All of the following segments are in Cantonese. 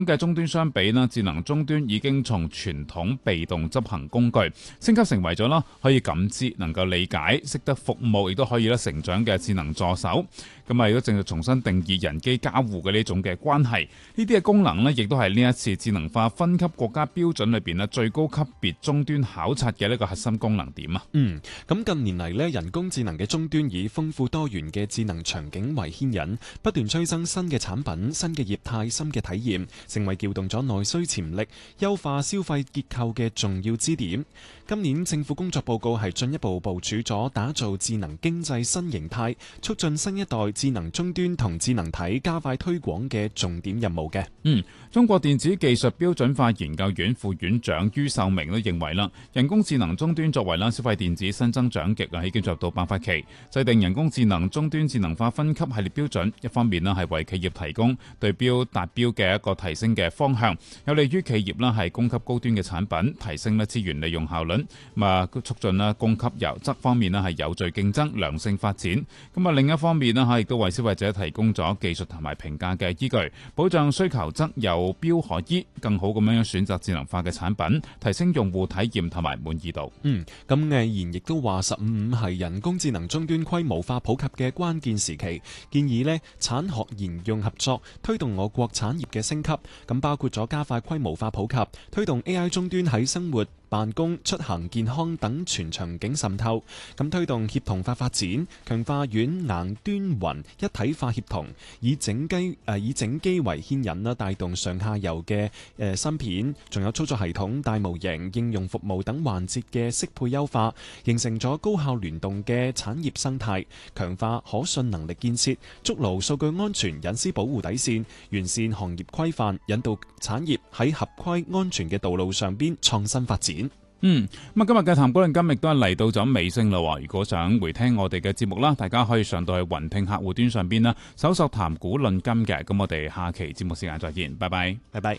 嘅終端相比呢，智能終端已經從傳統被動執行工具升級成為咗啦可以感知、能夠理解、識得服務，亦都可以咧成長嘅智能助手。咁啊，亦都正係重新定義人機交互嘅呢種嘅關係。呢啲嘅功能呢，亦都係呢一次智能化分級國家標準裏邊呢最高級別終端考察嘅呢個核心功能點啊。 咁近年嚟呢，人工智能嘅終端以豐富多元嘅智能場景為牽引，不斷催生新嘅產品、新嘅業態、新嘅體驗，成為撬動咗內需潛力、優化消費結構嘅重要支點。今年政府工作報告係進一步部署咗打造智能經濟新形態，促進新一代智能終端同智能體加快推廣嘅重點任務嘅。 中國電子技術標準化研究院副院長于秀明都認為啦，人工智能終端作為消費電子新增長極已經進入到爆發期，制定人工智能終端智能化分級系列標準，一方面係為企業提供對標達標嘅一個提升嘅方向，有利於企業係供給高端嘅產品，提升資源利用效率，促進供給側方面係有序競爭、良性發展。另一方面亦都為消費者提供咗技術同埋評價嘅依據，保障需求側有標可依，更好咁樣選擇智能化嘅產品，提升用戶體驗同埋滿意度。 咁毅然亦都話15.5係人工智能終端規模化普及嘅關鍵時期，建議產學研用合作推動我國產業嘅升級，咁包括咗加快規模化普及，推動 AI 終端喺生活、辦公、出行、健康等全場景滲透，咁推動協同化發展，強化軟硬端雲一體化協同，以整機為牽引啦，帶動上下游嘅芯片，仲有操作系統、大模型、應用服務等環節嘅適配優化，形成咗高效聯動嘅產業生態，強化可信能力建設，築牢數據安全隱私保護底線，完善行業規範，引導產業喺合規安全嘅道路上邊創新發展。 今日嘅談股論金亦都係嚟到咗尾聲啦。如果想回聽我哋嘅節目啦，大家可以上到去雲聽客戶端上邊啦，搜索談股論金嘅。咁我哋下期節目時間再見，拜拜， 拜拜。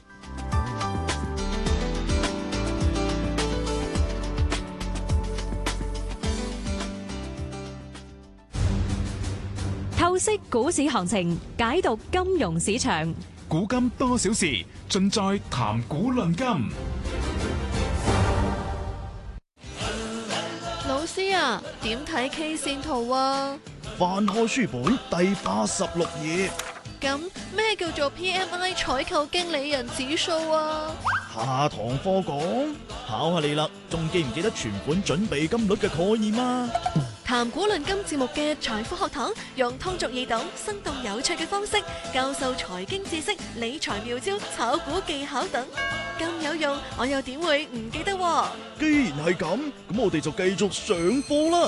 透析股市行情，解讀金融市場， 古今多少事，盡在談股論金。 老師啊，點睇 K 線圖啊？ 翻開書本第86頁。 咁咩叫做 PMI 採購經理人指數啊？ 下堂課講，考下你啦，仲記唔記得存款準備金率嘅概念啊？ 談股論金節目嘅財富學堂，用通俗易懂、生動有趣嘅方式教授財經知識、理財妙招、炒股技巧等，咁有用，我又點會唔記得喎？ 既然係咁，咁我哋就繼續上課啦。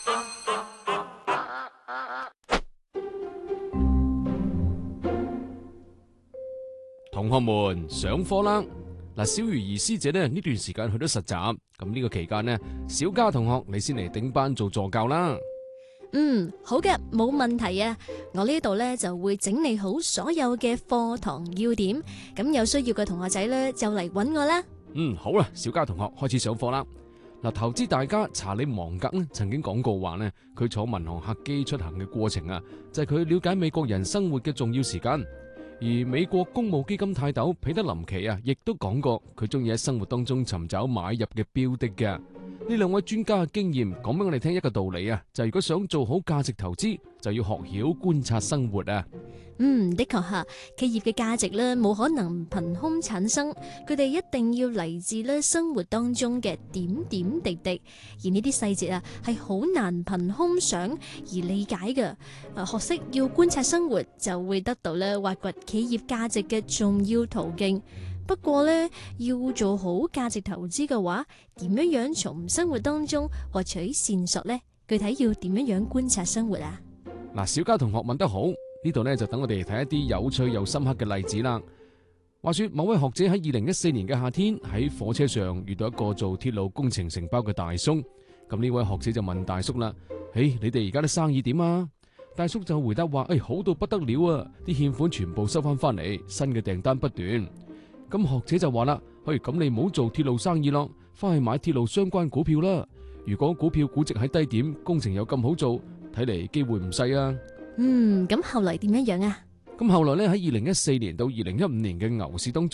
同學們上課啦！嗱，小魚兒師姐呢段時間去咗實習，咁呢個期間呢，小嘉同學你先嚟頂班做助教啦。 好嘅，冇問題啊！我呢度呢就會整理好所有嘅課堂要點，咁有需要嘅同學仔呢就嚟揾我啦。 好啦，小嘉同學開始上課啦。嗱，投資大家查理芒格呢曾經講過話呢，佢坐民航客機出行嘅過程啊，就係佢了解美國人生活嘅重要時間。而美國公募基金泰斗彼得林奇啊，亦都講過佢中意喺生活當中尋找買入嘅標的嘅。呢兩位專家嘅經驗講俾我哋聽一個道理啊，就係如果想做好價值投資，就要學曉觀察生活啊。 的確吓，企業嘅價值咧冇可能憑空產生，佢哋一定要嚟自咧生活當中嘅點點滴滴，而呢啲細節啊係好難憑空想而理解嘅。學識要觀察生活，就會得到咧挖掘企業價值嘅重要途徑。不過咧，要做好價值投資嘅話，點樣從生活當中獲取線索呢？具體要點樣觀察生活啊？ 嗱，小嘉同學問得好。呢度呢，就等我哋睇一啲有趣又深刻嘅例子啦。話說某位學者喺2014年嘅夏天喺火車上遇到一個做鐵路工程承包嘅大叔，咁呢位學者就問大叔啦：你哋而家啲生意點啊？大叔就回答話：好到不得了啊！啲欠款全部收翻嚟，新嘅訂單不斷。咁學者就話啦：咁你唔好做鐵路生意咯，翻去買鐵路相關股票啦。如果股票估值喺低點，工程又咁好做，睇嚟機會唔細啊！ 咁後來點樣啊？ 咁後來呢，喺2014年到2015年嘅牛市當中，